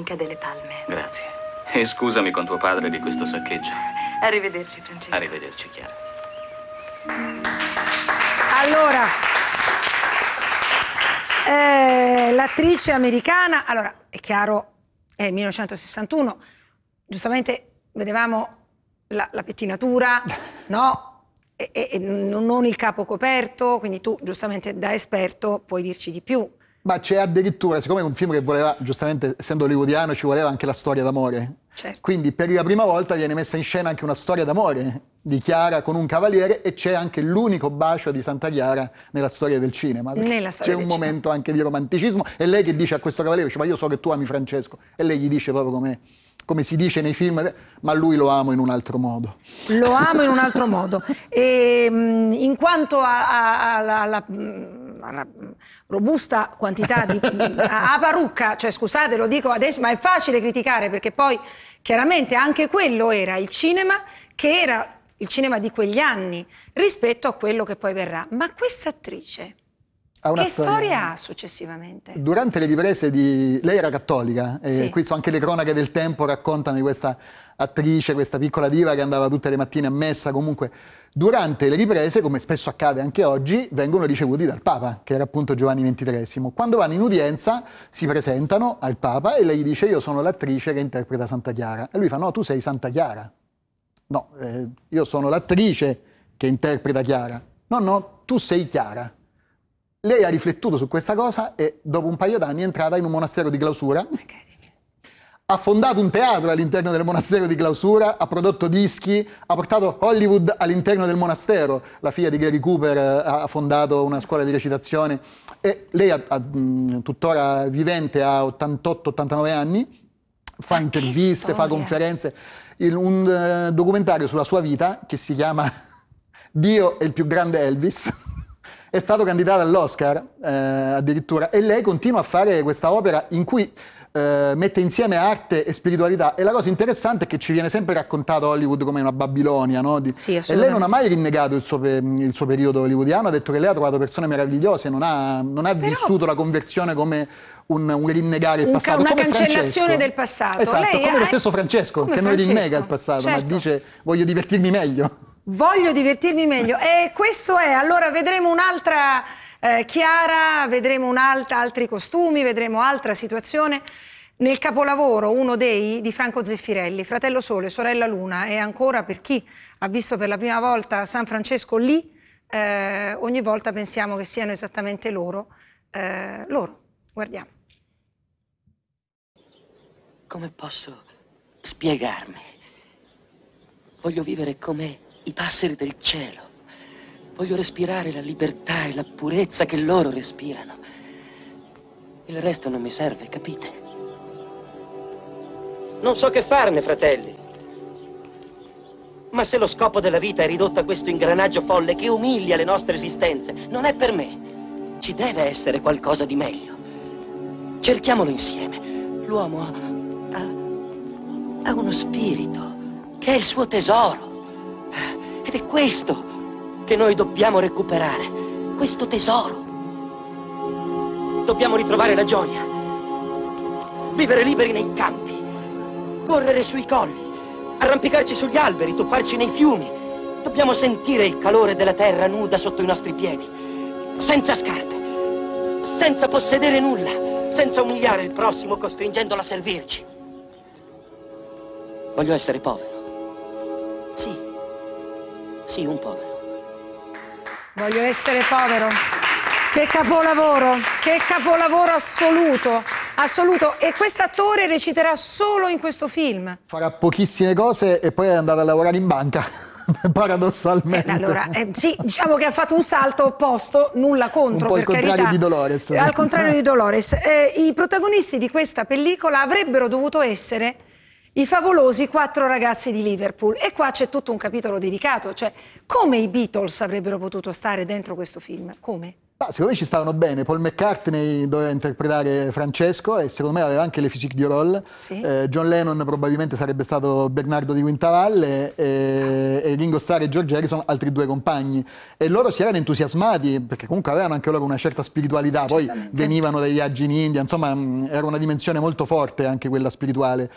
Domenica delle Palme. Grazie. E scusami con tuo padre di questo saccheggio. Arrivederci, Francesco. Arrivederci, Chiara. Allora, l'attrice americana, allora, è chiaro, è il 1961, giustamente vedevamo la pettinatura, no? E non il capo coperto, quindi tu, giustamente, da esperto, puoi dirci di più. Ma c'è addirittura, siccome è un film che voleva, giustamente, essendo hollywoodiano, ci voleva anche la storia d'amore. Certo. Quindi per la prima volta viene messa in scena anche una storia d'amore di Chiara con un cavaliere e c'è anche l'unico bacio di Santa Chiara nella storia del cinema. C'è un momento anche di romanticismo e lei che dice a questo cavaliere, dice, ma io so che tu ami Francesco, e lei gli dice proprio come si dice nei film, ma lui lo amo in un altro modo. Lo amo in un altro modo. E, in quanto alla robusta quantità di a parrucca, cioè scusate, lo dico adesso, ma è facile criticare perché poi chiaramente anche quello era il cinema, che era il cinema di quegli anni rispetto a quello che poi verrà. Ma questa attrice che storia ha successivamente? Durante le riprese lei era cattolica, sì. Qui anche le cronache del tempo raccontano di questa attrice, questa piccola diva che andava tutte le mattine a messa. Comunque durante le riprese, come spesso accade anche oggi, vengono ricevuti dal Papa, che era appunto Giovanni XXIII. Quando vanno in udienza si presentano al Papa e lei gli dice io sono l'attrice che interpreta Santa Chiara. E lui fa no, tu sei Santa Chiara. No, io sono l'attrice che interpreta Chiara. No, no, tu sei Chiara. Lei ha riflettuto su questa cosa e dopo un paio d'anni è entrata in un monastero di clausura, ha fondato un teatro all'interno del monastero di clausura, ha prodotto dischi, ha portato Hollywood all'interno del monastero. La figlia di Gary Cooper ha fondato una scuola di recitazione e lei tuttora vivente, ha 88-89 anni, fa interviste, fa conferenze. Un documentario sulla sua vita che si chiama Dio è il più grande Elvis. È stato candidato all'Oscar addirittura e lei continua a fare questa opera in cui mette insieme arte e spiritualità e la cosa interessante è che ci viene sempre raccontato Hollywood come una Babilonia, no? Sì, e lei non ha mai rinnegato il suo periodo hollywoodiano, ha detto che lei ha trovato persone meravigliose, non ha vissuto la conversione come un rinnegare il passato, una come cancellazione Francesco. del passato. Esatto, come lo stesso Francesco, che non rinnega il passato, certo. ma dice voglio divertirmi meglio. Voglio divertirmi meglio e questo è, allora vedremo un'altra Chiara, vedremo altri costumi, vedremo altra situazione nel capolavoro, uno dei di Franco Zeffirelli, Fratello Sole, Sorella Luna, e ancora per chi ha visto per la prima volta San Francesco lì, ogni volta pensiamo che siano esattamente loro, guardiamo. Come posso spiegarmi? Voglio vivere come i passeri del cielo. Voglio respirare la libertà e la purezza che loro respirano. Il resto non mi serve, capite? Non so che farne, fratelli. Ma se lo scopo della vita è ridotto a questo ingranaggio folle che umilia le nostre esistenze, non è per me. Ci deve essere qualcosa di meglio. Cerchiamolo insieme. L'uomo ha uno spirito che è il suo tesoro. Ed è questo che noi dobbiamo recuperare, questo tesoro. Dobbiamo ritrovare la gioia, vivere liberi nei campi, correre sui colli, arrampicarci sugli alberi, tuffarci nei fiumi. Dobbiamo sentire il calore della terra nuda sotto i nostri piedi, senza scarpe, senza possedere nulla, senza umiliare il prossimo costringendolo a servirci. Voglio essere povero. Sì, un povero. Voglio essere povero. Che capolavoro assoluto, assoluto. E quest'attore reciterà solo in questo film. Farà pochissime cose e poi è andato a lavorare in banca, paradossalmente. Allora, sì, diciamo che ha fatto un salto opposto, nulla contro, un po' per il contrario carità. di Dolores. Al contrario di Dolores. I protagonisti di questa pellicola avrebbero dovuto essere i favolosi 4 ragazzi di Liverpool, e qua c'è tutto un capitolo dedicato, cioè come i Beatles avrebbero potuto stare dentro questo film, come? Ma secondo me ci stavano bene. Paul McCartney doveva interpretare Francesco e secondo me aveva anche le physique du rôle. Sì. John Lennon probabilmente sarebbe stato Bernardo di Quintavalle e Ringo Starr e George Harrison altri due compagni. E loro si erano entusiasmati perché comunque avevano anche loro una certa spiritualità, poi venivano dai viaggi in India, insomma era una dimensione molto forte anche quella spirituale.